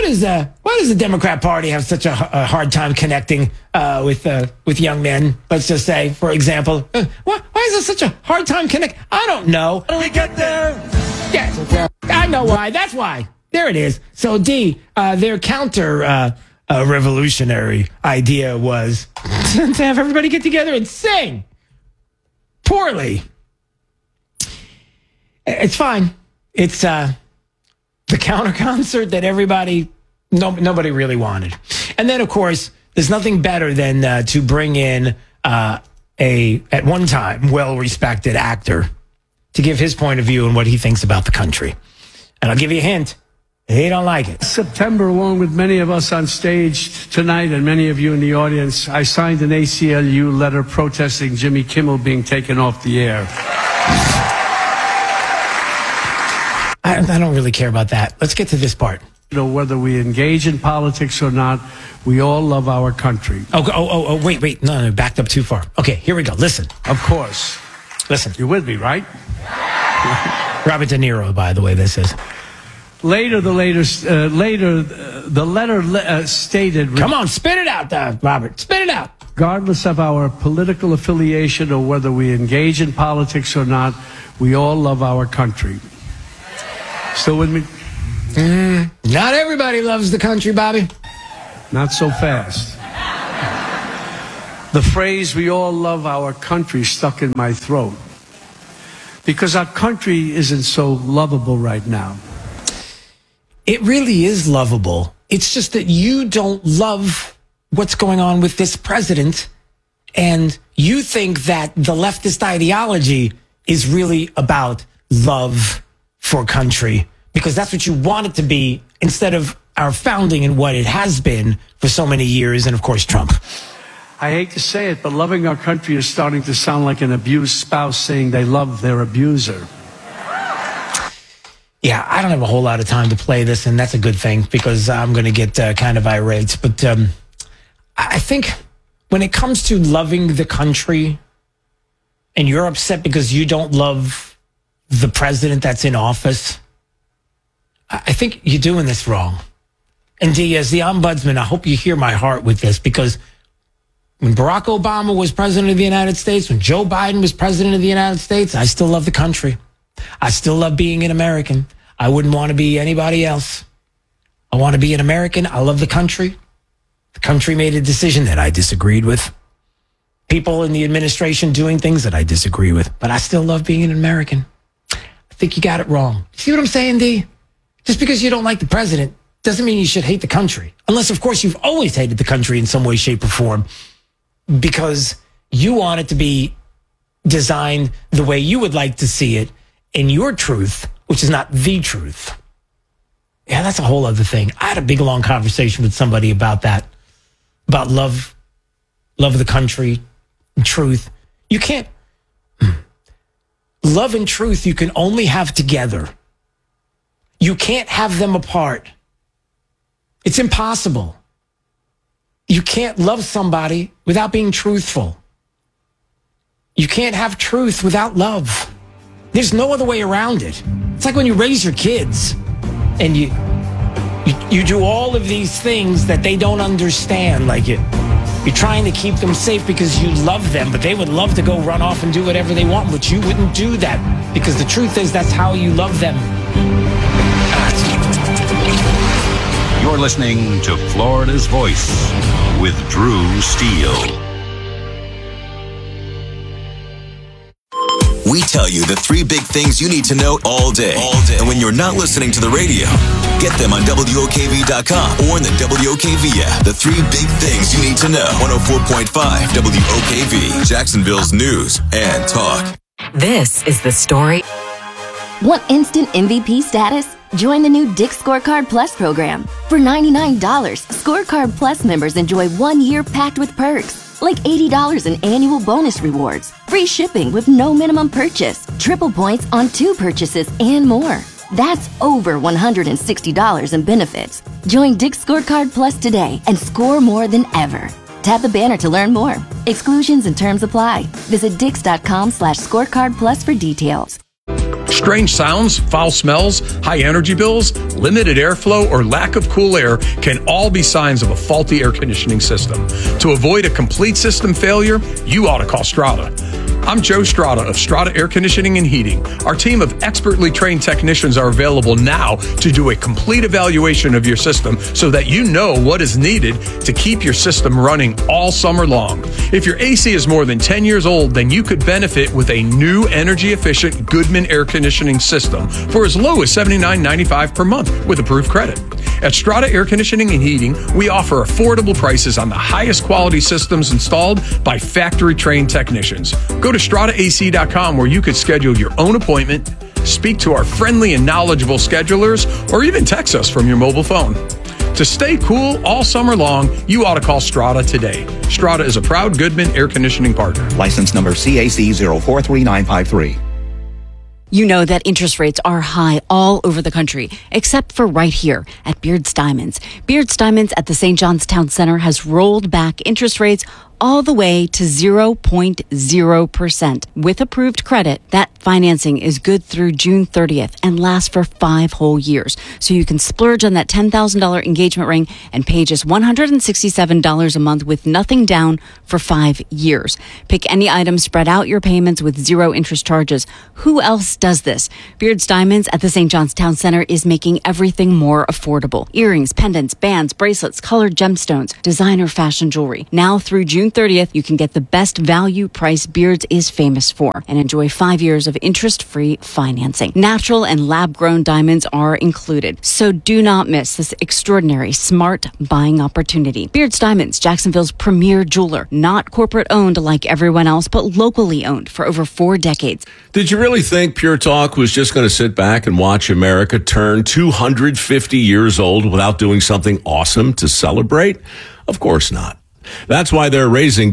does the Democrat Party have such a hard time connecting with young men? Let's just say, for example, why is there such a hard time connect? I don't know. How do we get there? Yeah, I know why. That's why. There it is. So, D, their counter revolutionary idea was to have everybody get together and sing poorly. It's fine. It's the counter concert that nobody really wanted. And then, of course, there's nothing better than to bring in at one time, well-respected actor to give his point of view and what he thinks about the country. And I'll give you a hint. He don't like it. September, along with many of us on stage tonight and many of you in the audience, I signed an ACLU letter protesting Jimmy Kimmel being taken off the air. I don't really care about that. Let's get to this part. You know, whether we engage in politics or not, we all love our country. Oh, wait. No, backed up too far. Okay, here we go. Listen. Of course. Listen. You're with me, right? Robert De Niro, by the way, this is. Later, the letter stated... Come on, spit it out, Robert. Spit it out. Regardless of our political affiliation or whether we engage in politics or not, we all love our country. Still with me? Not everybody loves the country, Bobby. Not so fast. The phrase, we all love our country, stuck in my throat. Because our country isn't so lovable right now. It really is lovable. It's just that you don't love what's going on with this president, and you think that the leftist ideology is really about love for country, because that's what you want it to be instead of our founding and what it has been for so many years, and of course Trump. I hate to say it, but loving our country is starting to sound like an abused spouse saying they love their abuser. Yeah, I don't have a whole lot of time to play this, and that's a good thing because I'm going to get kind of irate. But I think when it comes to loving the country and you're upset because you don't love the president that's in office, I think you're doing this wrong. And D, as the ombudsman, I hope you hear my heart with this, because when Barack Obama was president of the United States, when Joe Biden was president of the United States, I still love the country. I still love being an American. I wouldn't want to be anybody else. I want to be an American. I love the country. The country made a decision that I disagreed with. People in the administration doing things that I disagree with. But I still love being an American. I think you got it wrong. See what I'm saying, D? Just because you don't like the president doesn't mean you should hate the country. Unless, of course, you've always hated the country in some way, shape, or form, because you want it to be designed the way you would like to see it in your truth, which is not the truth. Yeah, that's a whole other thing. I had a big, long conversation with somebody about that, about love of the country, and truth. You can't, love and truth you can only have together. You can't have them apart. It's impossible. You can't love somebody without being truthful. You can't have truth without love. There's no other way around it. It's like when you raise your kids and you do all of these things that they don't understand. Like you're trying to keep them safe because you love them, but they would love to go run off and do whatever they want, but you wouldn't do that because the truth is that's how you love them. You're listening to Florida's Voice with Drew Steele. We tell you the 3 big things you need to know all day. And when you're not listening to the radio, get them on WOKV.com or in the WOKV app. The 3 big things you need to know. 104.5 WOKV, Jacksonville's news and talk. This is the story. Want instant MVP status? Join the new Dick's Scorecard Plus program. For $99, Scorecard Plus members enjoy 1 year packed with perks, like $80 in annual bonus rewards, free shipping with no minimum purchase, triple points on 2 purchases, and more. That's over $160 in benefits. Join Dick's Scorecard Plus today and score more than ever. Tap the banner to learn more. Exclusions and terms apply. Visit Dix.com/scorecard plus for details. Strange sounds, foul smells, high energy bills, limited airflow, or lack of cool air can all be signs of a faulty air conditioning system. To avoid a complete system failure, you ought to call Strata. I'm Joe Strata of Strata Air Conditioning and Heating. Our team of expertly trained technicians are available now to do a complete evaluation of your system so that you know what is needed to keep your system running all summer long. If your AC is more than 10 years old, then you could benefit with a new energy-efficient Goodman air conditioning system for as low as $79.95 per month with approved credit. At Strata Air Conditioning and Heating, we offer affordable prices on the highest quality systems installed by factory-trained technicians. Go to StrataAC.com where you could schedule your own appointment, speak to our friendly and knowledgeable schedulers, or even text us from your mobile phone. To stay cool all summer long, you ought to call Strata today. Strata is a proud Goodman air conditioning partner. License number CAC 043953. You know that interest rates are high all over the country, except for right here at Beard's Diamonds. Beard's Diamonds at the St. John's Town Center has rolled back interest rates all the way to 0.0%. With approved credit, that financing is good through June 30th and lasts for 5 whole years. So you can splurge on that $10,000 engagement ring and pay just $167 a month with nothing down for 5 years. Pick any item, spread out your payments with 0 interest charges. Who else does this? Beard's Diamonds at the St. John's Town Center is making everything more affordable. Earrings, pendants, bands, bracelets, colored gemstones, designer fashion jewelry. Now through June 30th, you can get the best value price Beards is famous for and enjoy 5 years of interest-free financing. Natural and lab-grown diamonds are included, so do not miss this extraordinary smart buying opportunity. Beards Diamonds, Jacksonville's premier jeweler, not corporate owned like everyone else, but locally owned for over 4 decades. Did you really think Pure Talk was just going to sit back and watch America turn 250 years old without doing something awesome to celebrate? Of course not. That's why they're raising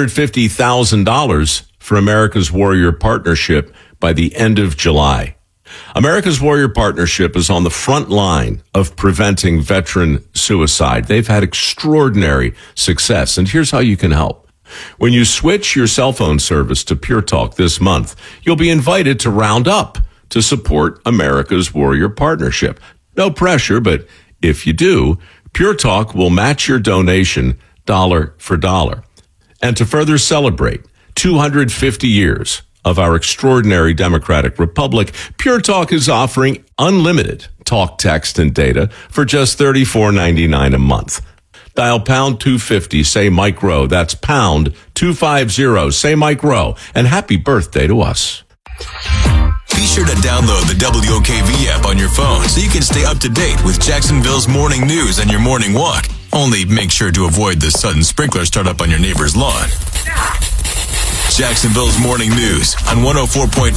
$250,000 for America's Warrior Partnership by the end of July. America's Warrior Partnership is on the front line of preventing veteran suicide. They've had extraordinary success, and here's how you can help. When you switch your cell phone service to Pure Talk this month, you'll be invited to round up to support America's Warrior Partnership. No pressure, but if you do, Pure Talk will match your donation dollar for dollar. And to further celebrate 250 years of our extraordinary democratic republic, Pure Talk is offering unlimited talk, text, and data for just $34.99 a month. Dial pound 250, say Mike Rowe. That's pound 250, say Mike Rowe. And happy birthday to us. Be sure to download the WOKV app on your phone so you can stay up to date with Jacksonville's morning news and your morning walk. Only make sure to avoid the sudden sprinkler startup on your neighbor's lawn. Jacksonville's morning news on 104.5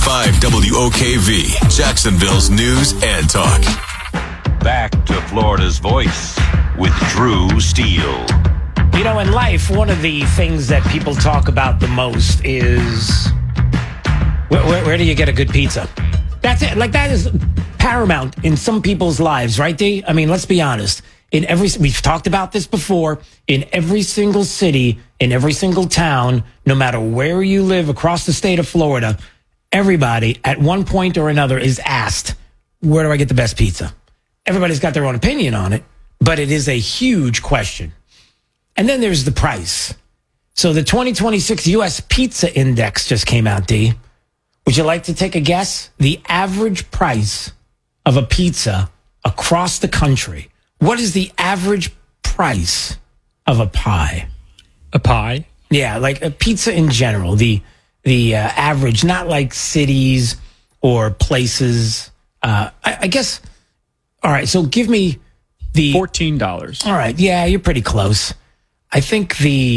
WOKV, Jacksonville's news and talk. Back to Florida's Voice with Drew Steele. You know, in life, one of the things that people talk about the most is where do you get a good pizza? That's it. Like, that is paramount in some people's lives, right, D? I mean, let's be honest. We've talked about this before, in every single city, in every single town, no matter where you live across the state of Florida, everybody at one point or another is asked, where do I get the best pizza? Everybody's got their own opinion on it, but it is a huge question. And then there's the price. So the 2026 U.S. Pizza Index just came out, D. Would you like to take a guess? The average price of a pizza across the country. What is the average price of a pie? A pie? Yeah, like a pizza in general. The average, not like cities or places. I guess. All right, so give me the $14. All right, yeah, you're pretty close. I think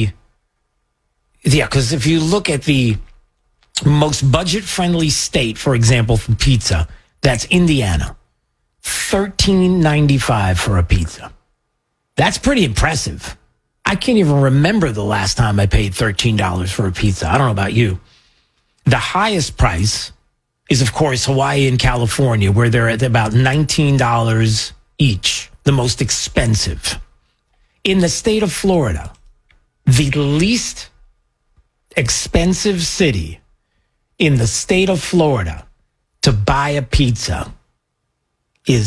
because if you look at the most budget-friendly state, for example, for pizza, that's Indiana. $13.95 for a pizza. That's pretty impressive. I can't even remember the last time I paid $13 for a pizza. I don't know about you. The highest price is, of course, Hawaii and California, where they're at about $19 each, the most expensive. In the state of Florida, the least expensive city in the state of Florida, to buy a pizza is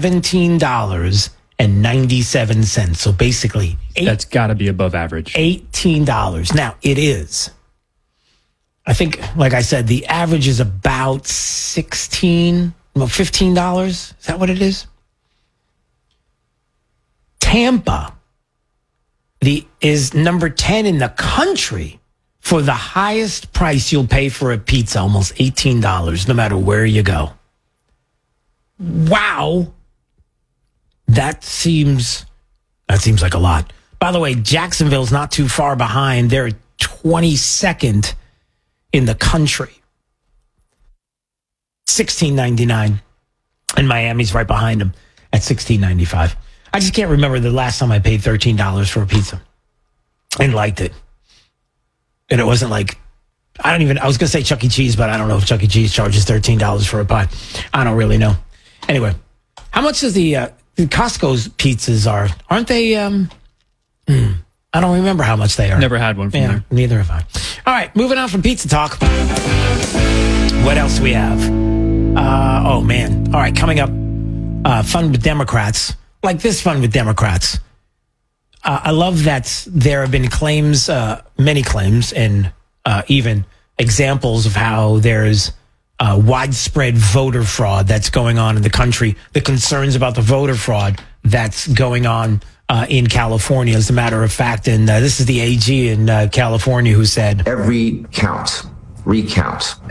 $17.97. So basically, That's got to be above average. $18. Now, it is. I think, like I said, the average is about $15. Is that what it is? Tampa is number 10 in the country for the highest price you'll pay for a pizza, almost $18, no matter where you go. Wow. That seems like a lot. By the way, Jacksonville's not too far behind. They're 22nd in the country. $16.99. And Miami's right behind them at $16.95. I just can't remember the last time I paid $13 for a pizza and liked it. And it wasn't like, I was going to say Chuck E. Cheese, but I don't know if Chuck E. Cheese charges $13 for a pie. I don't really know. Anyway, how much is the Costco's pizzas aren't they, I don't remember how much they are. Never had one from there. Neither have I. All right, moving on from pizza talk. What else do we have? Oh, man. All right, coming up, fun with Democrats. Like this fun with Democrats. I love that there have been claims, many claims, and even examples of how there's widespread voter fraud that's going on in the country. The concerns about the voter fraud that's going on in California, as a matter of fact. And this is the AG in California who said, every count, recount,